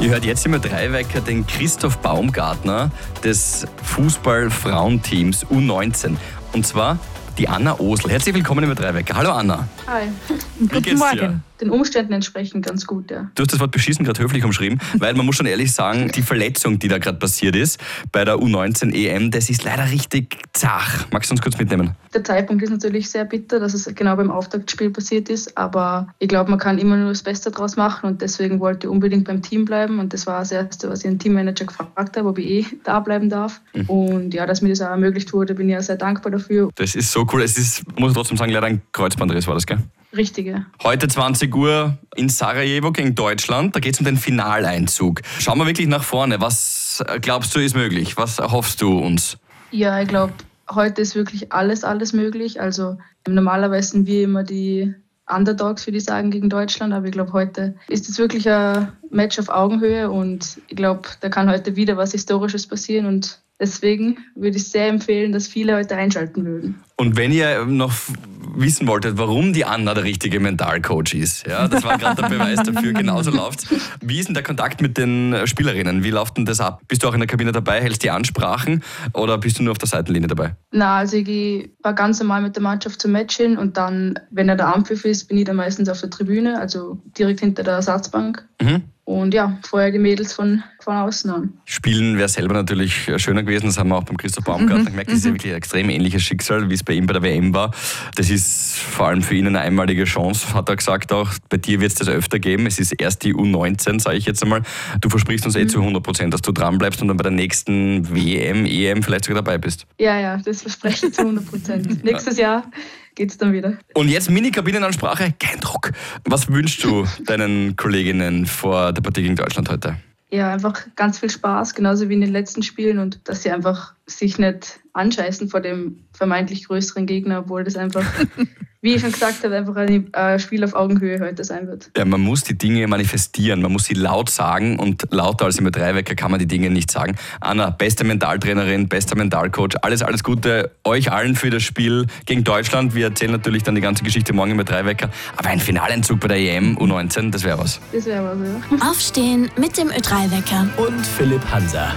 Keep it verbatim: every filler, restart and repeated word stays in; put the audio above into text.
Ihr hört jetzt im Ö drei Wecker den Christoph Baumgartner des Fußball-Frauenteams U neunzehn. Und zwar die Anna Osl. Herzlich willkommen im Ö drei Wecker. Hallo Anna. Hi. Guten Morgen. Den Umständen entsprechend ganz gut, ja. Du hast das Wort beschissen gerade höflich umschrieben, weil man muss schon ehrlich sagen, die Verletzung, die da gerade passiert ist bei der U neunzehn E M, das ist leider richtig zach. Magst du uns kurz mitnehmen? Der Zeitpunkt ist natürlich sehr bitter, dass es genau beim Auftaktspiel passiert ist, aber ich glaube, man kann immer nur das Beste draus machen und deswegen wollte ich unbedingt beim Team bleiben und das war das Erste, was ich den Teammanager gefragt habe, ob ich eh da bleiben darf. Mhm. Und ja, dass mir das auch ermöglicht wurde, bin ich ja sehr dankbar dafür. Das ist so cool. Es ist, muss ich trotzdem sagen, leider ein Kreuzbandriss war das, gell? Richtige. Heute zwanzig Uhr in Sarajevo gegen Deutschland. Da geht es um den Finaleinzug. Schauen wir wirklich nach vorne. Was glaubst du ist möglich? Was erhoffst du uns? Ja, ich glaube, heute ist wirklich alles, alles möglich. Also normalerweise sind wir immer die Underdogs, würde ich sagen, gegen Deutschland. Aber ich glaube, heute ist es wirklich ein Match auf Augenhöhe. Und ich glaube, da kann heute wieder was Historisches passieren. Und deswegen würde ich sehr empfehlen, dass viele heute einschalten würden. Und wenn ihr noch wissen wolltet, warum die Anna der richtige Mentalcoach ist, ja, das war gerade der Beweis dafür, genauso läuft's. Wie ist denn der Kontakt mit den Spielerinnen? Wie läuft denn das ab? Bist du auch in der Kabine dabei, hältst die Ansprachen oder bist du nur auf der Seitenlinie dabei? Na, also ich war ganz normal mit der Mannschaft zum Match hin und dann, wenn er der Anpfiff ist, bin ich dann meistens auf der Tribüne, also direkt hinter der Ersatzbank. Mhm. Und ja, vorher die Mädels von, von außen an. Spielen wäre selber natürlich schöner gewesen, das haben wir auch beim Christoph Baumgartner gemerkt. Das ist ja wirklich ein extrem ähnliches Schicksal, wie es bei ihm bei der W M war. Das ist vor allem für ihn eine einmalige Chance, hat er gesagt auch. Bei dir wird es das öfter geben. Es ist erst die U neunzehn, sage ich jetzt einmal. Du versprichst uns eh mhm. zu hundert Prozent, dass du dran bleibst und dann bei der nächsten W M, E M vielleicht sogar dabei bist. Ja, ja, das verspreche ich zu hundert Prozent. Nächstes Jahr geht's dann wieder. Und jetzt Mini-Kabinenansprache, kein Druck. Was wünschst du deinen Kolleginnen vor der Partie gegen Deutschland heute? Ja, einfach ganz viel Spaß, genauso wie in den letzten Spielen und dass sie einfach sich nicht anscheißen vor dem vermeintlich größeren Gegner, obwohl das einfach, wie ich schon gesagt habe, einfach ein Spiel auf Augenhöhe heute sein wird. Ja, man muss die Dinge manifestieren, man muss sie laut sagen und lauter als im Ö drei Wecker kann man die Dinge nicht sagen. Anna, beste Mentaltrainerin, bester Mentalcoach, alles, alles Gute euch allen für das Spiel gegen Deutschland. Wir erzählen natürlich dann die ganze Geschichte morgen im Ö drei Wecker, aber ein Finaleinzug bei der E M U neunzehn, das wäre was. Das wäre was, ja. Aufstehen mit dem Ö drei Wecker und Philipp Hansa.